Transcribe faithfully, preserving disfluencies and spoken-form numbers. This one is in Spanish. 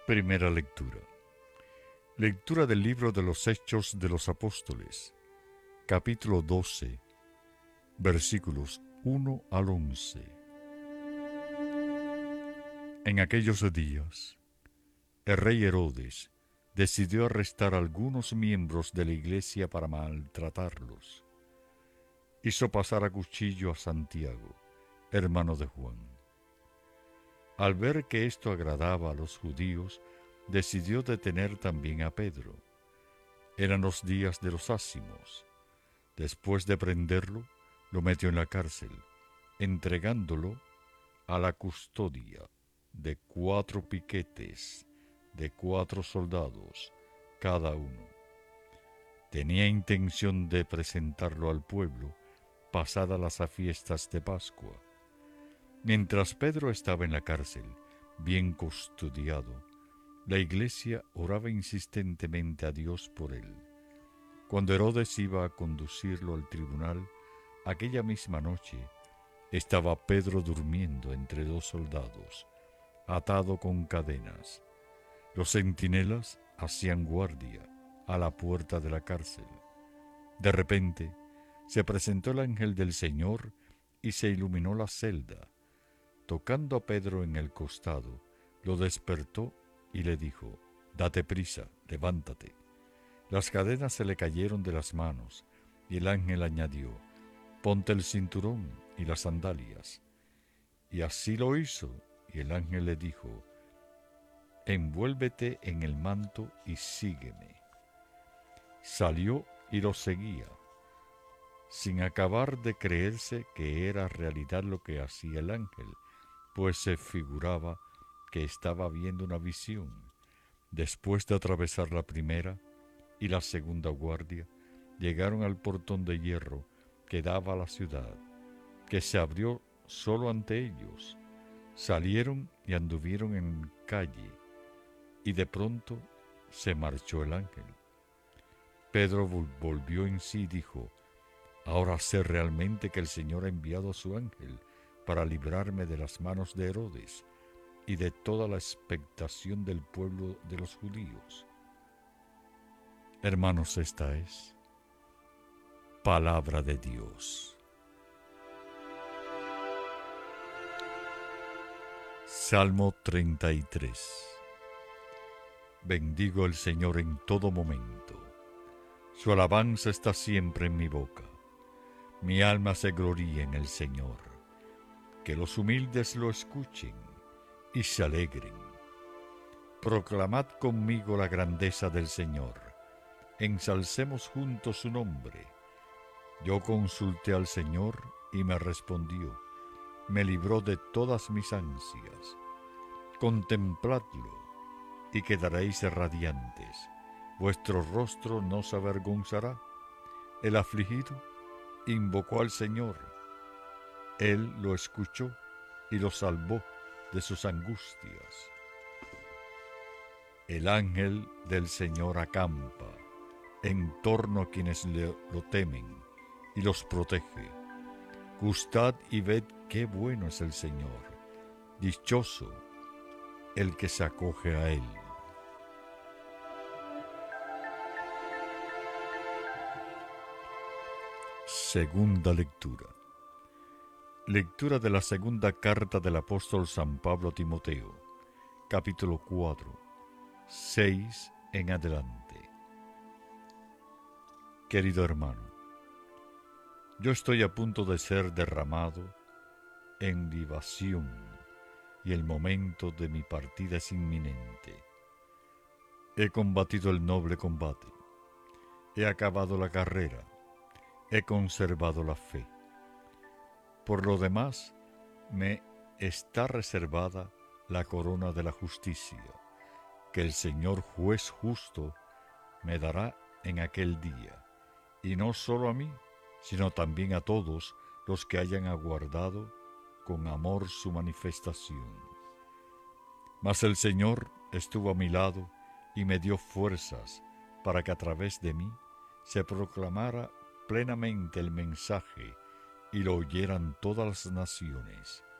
Primera lectura. Lectura del libro de los Hechos de los Apóstoles, capítulo doce, versículos uno al once. En aquellos días, el rey Herodes decidió arrestar a algunos miembros de la iglesia para maltratarlos. Hizo pasar a cuchillo a Santiago, hermano de Juan. Al ver que esto agradaba a los judíos, decidió detener también a Pedro. Eran los días de los ázimos. Después de prenderlo, lo metió en la cárcel, entregándolo a la custodia de cuatro piquetes, de cuatro soldados cada uno. Tenía intención de presentarlo al pueblo pasadas las fiestas de Pascua. Mientras Pedro estaba en la cárcel, bien custodiado, la iglesia oraba insistentemente a Dios por él. Cuando Herodes iba a conducirlo al tribunal, aquella misma noche, estaba Pedro durmiendo entre dos soldados, atado con cadenas. Los centinelas hacían guardia a la puerta de la cárcel. De repente, se presentó el ángel del Señor y se iluminó la celda. Tocando a Pedro en el costado, lo despertó y le dijo: «Date prisa, levántate». Las cadenas se le cayeron de las manos, y el ángel añadió: «Ponte el cinturón y las sandalias». Y así lo hizo, y el ángel le dijo: «Envuélvete en el manto y sígueme». Salió y lo seguía, sin acabar de creerse que era realidad lo que hacía el ángel, pues se figuraba que estaba viendo una visión. Después de atravesar la primera y la segunda guardia, llegaron al portón de hierro que daba a la ciudad, que se abrió solo ante ellos. Salieron y anduvieron en calle, y de pronto se marchó el ángel. Pedro volvió en sí y dijo: «Ahora sé realmente que el Señor ha enviado a su ángel para librarme de las manos de Herodes y de toda la expectación del pueblo de los judíos». Hermanos, esta es palabra de Dios. Salmo treinta y tres. Bendigo al Señor en todo momento. Su alabanza está siempre en mi boca. Mi alma se gloría en el Señor. Que los humildes lo escuchen y se alegren. Proclamad conmigo la grandeza del Señor. Ensalcemos juntos su nombre. Yo consulté al Señor y me respondió. Me libró de todas mis ansias. Contempladlo y quedaréis radiantes. Vuestro rostro no se avergonzará. El afligido invocó al Señor. Él lo escuchó y lo salvó de sus angustias. El ángel del Señor acampa en torno a quienes le, lo temen y los protege. Gustad y ved qué bueno es el Señor. Dichoso el que se acoge a él. Segunda lectura. Lectura de la segunda carta del apóstol San Pablo a Timoteo, capítulo cuatro, seis en adelante. Querido hermano, yo estoy a punto de ser derramado en libación y el momento de mi partida es inminente. He combatido el noble combate, he acabado la carrera, he conservado la fe. Por lo demás, me está reservada la corona de la justicia, que el Señor juez justo me dará en aquel día, y no solo a mí, sino también a todos los que hayan aguardado con amor su manifestación. Mas el Señor estuvo a mi lado y me dio fuerzas para que a través de mí se proclamara plenamente el mensaje y lo oyeran todas las naciones.